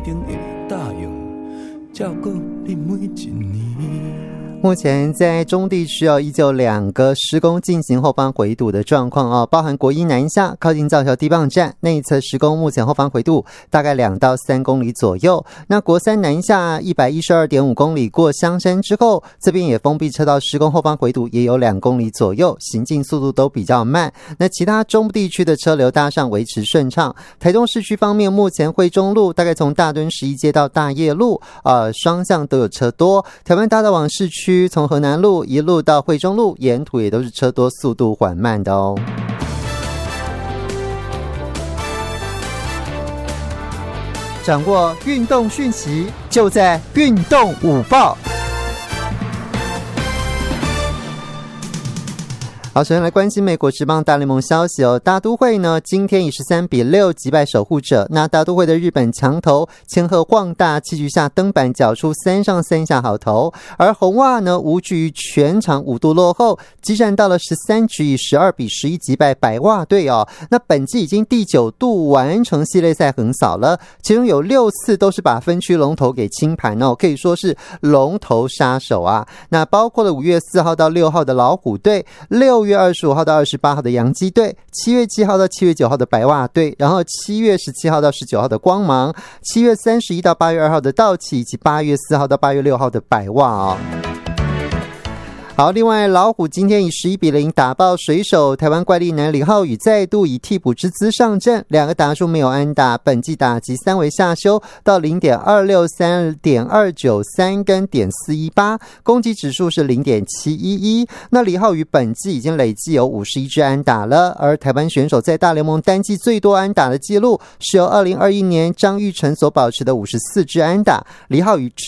定会答应照顾你每一年。 目前在中地区依旧2个施工进行后方回堵的状况包含国一南下靠近造桥地磅站内侧施工，目前后方回堵大概2到3公里左右。那国三南下 112.5 公里过香山之后，这边也封闭车道施工，后方回堵也有2公里左右，行进速度都比较慢。那其他中部地区的车流大上维持顺畅。台中市区方面，目前惠中路大概从大墩11街到大业路双向都有车多。台湾大道往市区从河南路一路到惠中路，沿途也都是车多，速度缓慢的掌握运动讯息，就在运动午报。好，首先来关心美国职棒大联盟消息大都会呢今天以13-6击败守护者。那大都会的日本强投千贺晃大7局下登板缴出3上3下好投，而红袜呢无惧于全场5度落后，激战到了13局以12-11击败白袜队那本季已经第9度完成系列赛横扫了，其中有6次都是把分区龙头给清盘可以说是龙头杀手那包括了5月4号到6号的老虎队，6月25号到28号的洋基队，7月7号到7月9号的白袜队，然后7月17号到19号的光芒，7月31到8月2号的道奇，以及8月4号到8月6号的白袜好，另外老虎今天以11-0打爆水手，台湾怪力男李浩宇再度以替补之姿上阵，2个打数没有安打，本季打击3为下修到 0.263、0.293 跟 .418， 攻击指数是 0.711。 那李浩宇本季已经累计有51支安打了，而台湾选手在大联盟单季最多安打的记录是由2021年张育成所保持的54支安打，李浩宇